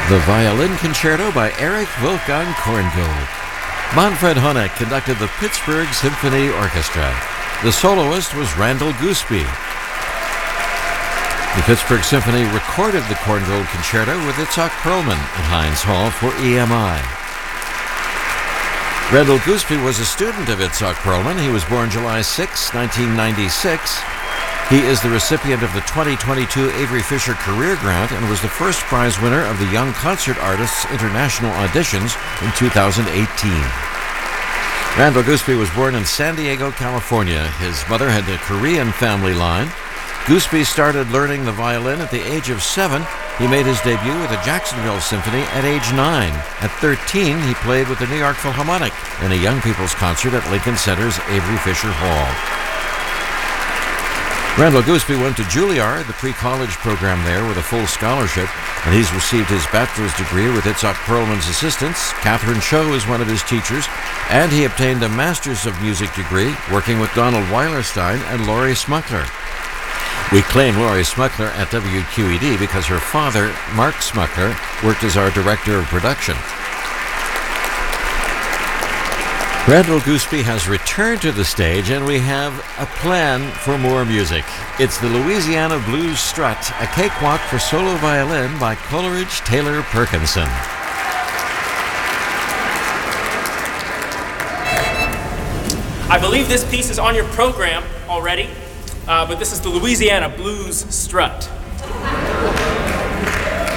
The Violin Concerto by Erich Wolfgang Korngold. Manfred Honeck conducted the Pittsburgh Symphony Orchestra. The soloist was Randall Gooseby. The Pittsburgh Symphony recorded the Korngold Concerto with Itzhak Perlman at Heinz Hall for EMI. Randall Gooseby was a student of Itzhak Perlman. He was born July 6, 1996. He is the recipient of the 2022 Avery Fisher Career Grant and was the first prize winner of the Young Concert Artists International Auditions in 2018. Randall Gooseby was born in San Diego, California. His mother had a Korean family line. Gooseby started learning the violin at the age of 7. He made his debut with the Jacksonville Symphony at age 9. At 13, he played with the New York Philharmonic in a young people's concert at Lincoln Center's Avery Fisher Hall. Randall Gooseby went to Juilliard, the pre-college program there, with a full scholarship, and he's received his bachelor's degree with Itzhak Perlman's assistance. Catherine Cho is one of his teachers, and he obtained a master's of music degree working with Donald Weilerstein and Laurie Smuckler. We claim Laurie Smuckler at WQED because her father, Mark Smuckler, worked as our director of production. Randall Gooseby has returned to the stage, and we have a plan for more music. It's the Louisiana Blues Strut, a cakewalk for solo violin by Coleridge Taylor Perkinson. I believe this piece is on your program already, but this is the Louisiana Blues Strut.